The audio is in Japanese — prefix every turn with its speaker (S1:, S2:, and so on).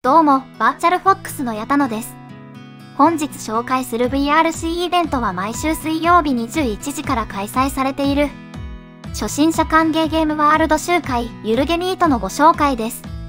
S1: どうも、バーチャルフォックスの矢田野です。本日紹介する VRC イベントは毎週水曜日21時から開催されている初心者歓迎ゲームワールド周回ゆるゲミートのご紹介です。